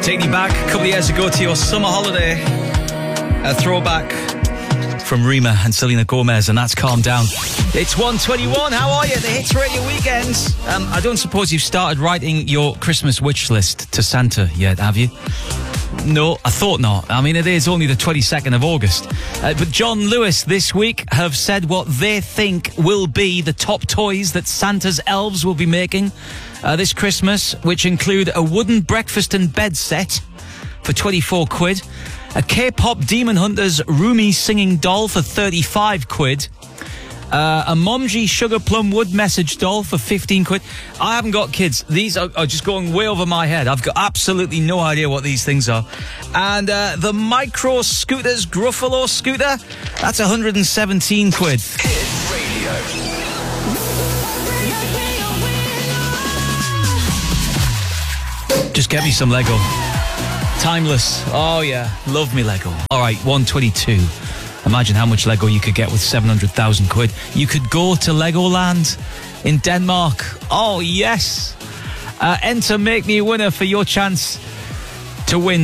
Taking you back a couple of years ago to your summer holiday. A throwback from Rima and Selena Gomez, and that's Calm Down. It's 1:21. How are you? The Hits Radio weekends. I don't suppose you've started writing your Christmas wish list to Santa yet, have you? No, I thought not. I mean, it is only the 22nd of August. But John Lewis this week have said what they think will be the top toys that Santa's elves will be making this Christmas, which include a wooden breakfast and bed set for 24 quid, a K-pop Demon Hunters Rumi singing doll for 35 quid, a Momji Sugar Plum Wood message doll for 15 quid. I haven't got kids. These are just going way over my head. I've got absolutely no idea what these things are. And the Micro Scooters Gruffalo scooter, that's 117 quid. Hit Radio. Just get me some Lego. Timeless. Oh yeah, love me Lego. All right, 122. Imagine how much Lego you could get with 700,000 quid. You could go to Legoland in Denmark. Oh yes. Enter Make Me a Winner for your chance to win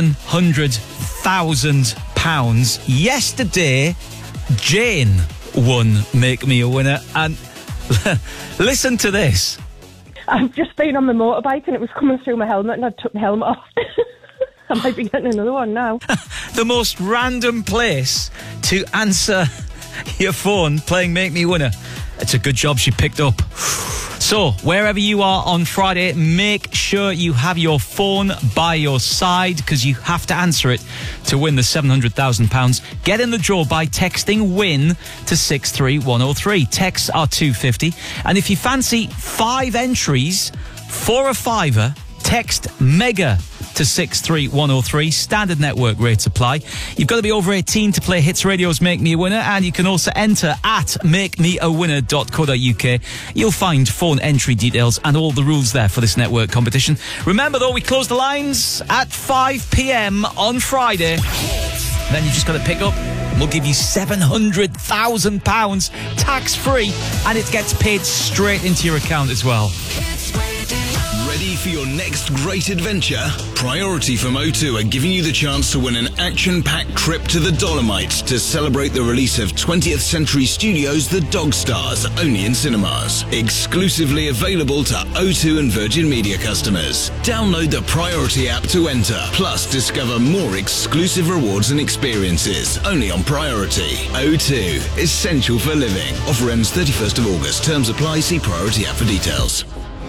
£700,000. Yesterday, Jane won Make Me a Winner, and listen to this. I've just been on my motorbike and it was coming through my helmet and I took the helmet off. I might be getting another one now. The most random place to answer your phone playing Make Me Winner. It's a good job she picked up. So, wherever you are on Friday, make sure you have your phone by your side because you have to answer it to win the £700,000. Get in the draw by texting WIN to 63103. Texts are $2.50. And if you fancy 5 entries for a fiver, text MEGA to 63103. Standard network rates apply. You've got to be over 18 to play Hits Radio's Make Me a Winner, and you can also enter at makemeawinner.co.uk. You'll find phone entry details and all the rules there for this network competition. Remember though, we close the lines at 5 p.m. on Friday. Then you just got to pick up. We'll give you £700,000 tax-free, and it gets paid straight into your account as well. Ready for your next great adventure? Priority from O2 are giving you the chance to win an action-packed trip to the Dolomites to celebrate the release of 20th Century Studios' The Dog Stars, only in cinemas. Exclusively available to O2 and Virgin Media customers. Download the Priority app to enter. Plus, discover more exclusive rewards and experiences, only on Priority. O2, essential for living. Offer ends 31st of August. Terms apply. See Priority app for details.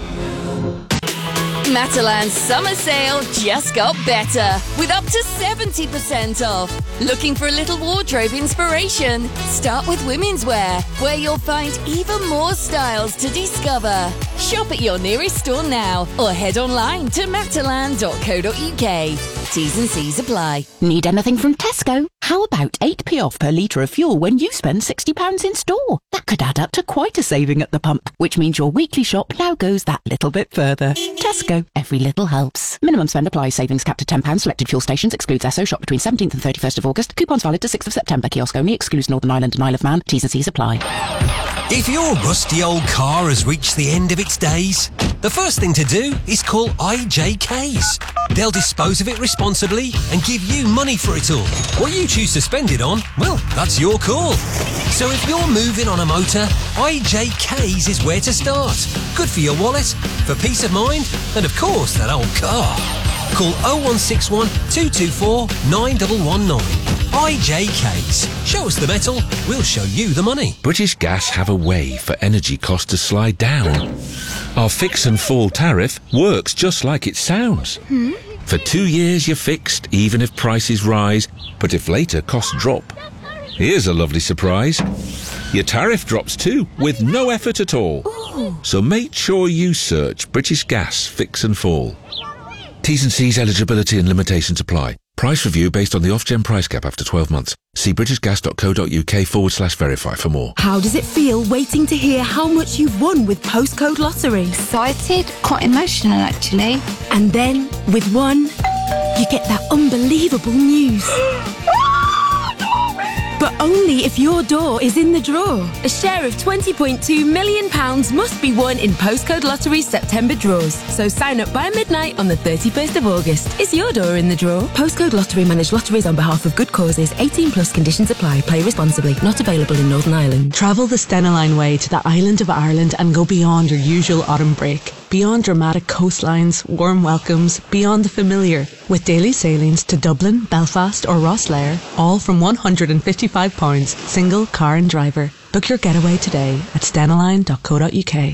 Matalan's summer sale just got better with up to 70% off. Looking for a little wardrobe inspiration? Start with women's wear, where you'll find even more styles to discover. Shop at your nearest store now or head online to matalan.co.uk. T's and C's apply. Need anything from Tesco? How about 8p off per litre of fuel when you spend £60 in store? That could add up to quite a saving at the pump, which means your weekly shop now goes that little bit further. Tesco, every little helps. Minimum spend applies. Savings capped at £10. Selected fuel stations excludes Esso. Shop between 17th and 31st of August. Coupons valid to 6th of September. Kiosk only. Excludes Northern Ireland and Isle of Man. T's and C's apply. If your rusty old car has reached the end of its days, the first thing to do is call IJKs. They'll dispose of it responsibly and give you money for it all. What you choose to spend it on, well, that's your call. So if you're moving on a motor, IJKs is where to start. Good for your wallet, for peace of mind, and of course that old car. Call 0161 224 9119. IJKs. Show us the metal, we'll show you the money. British Gas have a way for energy costs to slide down. Our fix and fall tariff works just like it sounds. For 2 years you're fixed, even if prices rise, but if later costs drop. Here's a lovely surprise. Your tariff drops too, with no effort at all. Ooh. So make sure you search British Gas Fix and Fall. T's and C's eligibility and limitations apply. Price review based on the Ofgem price cap after 12 months. See britishgas.co.uk/verify for more. How does it feel waiting to hear how much you've won with Postcode Lottery? Excited, quite emotional actually. And then, with one, you get that unbelievable news. But only if your door is in the draw. A share of £20.2 million must be won in Postcode Lottery's September draws. So sign up by midnight on the 31st of August. Is your door in the draw? Postcode Lottery manage lotteries on behalf of good causes. 18 plus conditions apply. Play responsibly. Not available in Northern Ireland. Travel the Stena Line way to the island of Ireland and go beyond your usual autumn break. Beyond dramatic coastlines, warm welcomes, beyond the familiar. With daily sailings to Dublin, Belfast or Rosslare, all from £155, single car and driver. Book your getaway today at stenaline.co.uk.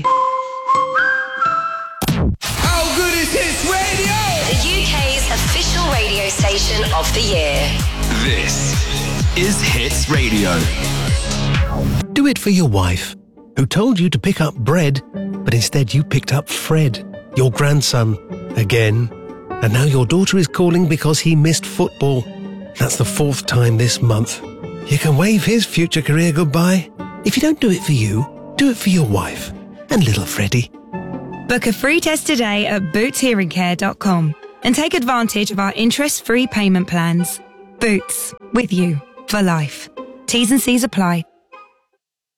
How good is Hits Radio? The UK's official radio station of the year. This is Hits Radio. Do it for your wife, who told you to pick up bread, but instead you picked up Fred, your grandson, again. And now your daughter is calling because he missed football. That's the 4th time this month. You can wave his future career goodbye. If you don't do it for you, do it for your wife and little Freddie. Book a free test today at bootshearingcare.com and take advantage of our interest-free payment plans. Boots, with you for life. T's and C's apply.